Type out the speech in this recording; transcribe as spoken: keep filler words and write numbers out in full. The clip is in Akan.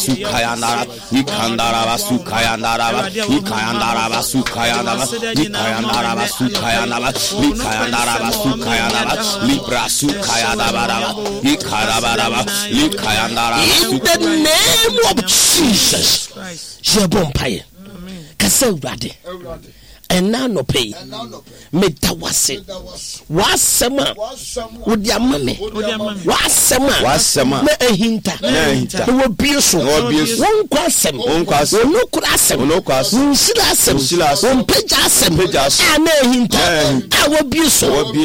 Sukayandara, Ikandara, Sukayandara, Ikayandara, Sukayandara, Ikayandara, Sukayandara, Ikayandara, Sukayandara, Libra Sukayandara, Ikayandara, Ikayandara. In the name of Jesus, Jebompaye, Kasewade. And now no pay. Metawase. Wasama. Udiamame. Wasama. Wasama. Me ehinta. Ehinta. No abuso. No abuso. One kwasem. One kwasem. No kwasem. No kwasem. Unsilasem. Unsilasem. Unpejasem. Unpejasem. Ane ehinta. Awo abuso.